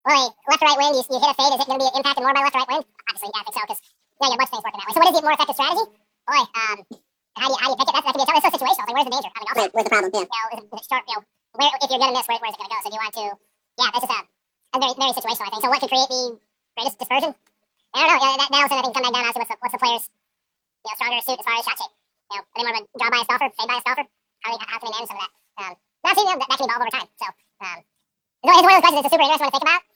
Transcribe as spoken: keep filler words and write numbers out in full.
Well, a left to right wind, you, you hit a fade. Is it going to be impacted more by left to right wind? Obviously, yeah, I think so. Because yeah, you have a bunch of things working that way. So, what is the more effective strategy? Boy, um, how do you how do you pick it? That's, that can be a tough. It's so situational. Like, where's the danger? I mean, also, Right, where's the problem? Yeah. You know, is it, is it short? You know, where if you're going to miss, where, where's it going to go? So, do you want to? Yeah, that's just a, a very very situational. I think. So, what could create the greatest dispersion? I don't know. Yeah, that, that also I think come back down to what's the what's the player's you know stronger suit as far as shot shape. You know, are they more of a draw bias golfer, fade bias golfer? How, they, how can they manage some of that? Um, that's you know, that, that can evolve over time. So, um, it's one of those questions that's super interesting to think about.